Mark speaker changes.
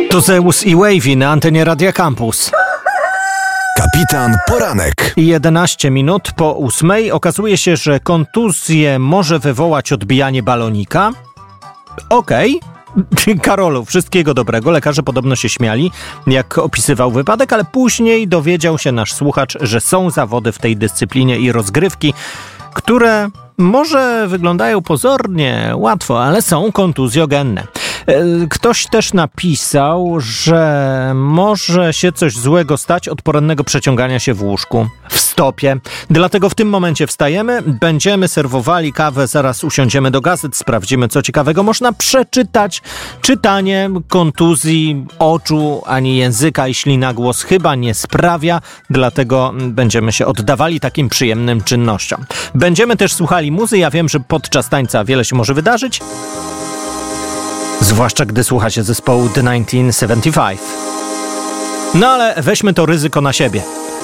Speaker 1: To Zeus i Wavy na antenie Radia Campus.
Speaker 2: Kapitan Poranek.
Speaker 1: 11 minut po 8 okazuje się, że kontuzję może wywołać odbijanie balonika. Okej. Karolu, wszystkiego dobrego. Lekarze podobno się śmiali, jak opisywał wypadek, ale później dowiedział się nasz słuchacz, że są zawody w tej dyscyplinie i rozgrywki, które może wyglądają pozornie łatwo, ale są kontuzjogenne. Ktoś też napisał, że może się coś złego stać od porannego przeciągania się w łóżku, w stopie. Dlatego w tym momencie wstajemy, będziemy serwowali kawę, zaraz usiądziemy do gazet, sprawdzimy, co ciekawego można przeczytać. Czytanie kontuzji oczu ani języka i ślinagłos chyba nie sprawia, dlatego będziemy się oddawali takim przyjemnym czynnościom. Będziemy też słuchali muzy. Ja wiem, że podczas tańca wiele się może wydarzyć. Zwłaszcza gdy słucha się zespołu The 1975. No ale weźmy to ryzyko na siebie.